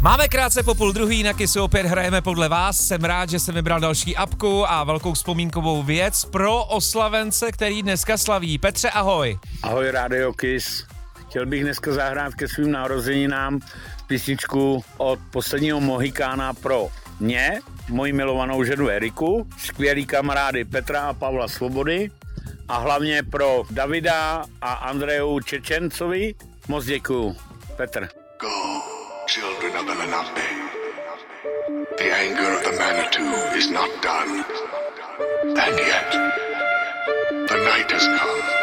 Máme krátce po 12:30, na Kissu opět hrajeme podle vás. Jsem rád, že jsem vybral další apku a velkou vzpomínkovou věc pro oslavence, který dneska slaví. Petře, ahoj. Ahoj, Radio Kiss. Chtěl bych dneska zahrát ke svým narozeninám písničku od posledního Mohikána pro mě, moji milovanou ženu Eriku, skvělý kamarády Petra a Pavla Svobody a hlavně pro Davida a Andreju Čečencovi. Moc děkuju. Petr. Go, children of the Lenape. The anger of the Manitou is not done. And yet, the night has come.